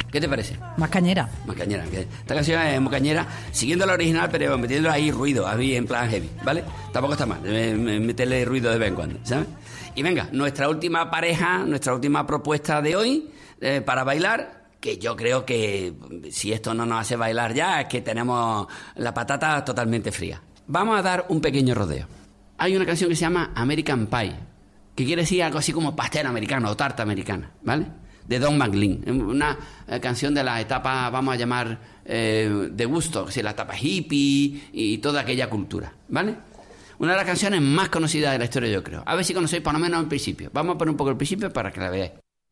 ¿Qué te parece? Más cañera. Más cañera. Esta canción es muy cañera, siguiendo la original, pero metiendo ahí ruido, ahí en plan heavy, ¿vale? Tampoco está mal, meterle ruido de vez en cuando, ¿sabes? Y venga, nuestra última pareja, nuestra última propuesta de hoy para bailar, que yo creo que si esto no nos hace bailar ya, es que tenemos la patata totalmente fría. Vamos a dar un pequeño rodeo. Hay una canción que se llama American Pie, que quiere decir algo así como pastel americano o tarta americana, ¿vale? De Don McLean, una canción de la etapa, vamos a llamar, de gusto, que es la etapa hippie y toda aquella cultura, ¿vale? Una de las canciones más conocidas de la historia, yo creo. A ver si conocéis por lo menos el principio. Vamos a poner un poco el principio para que la veáis.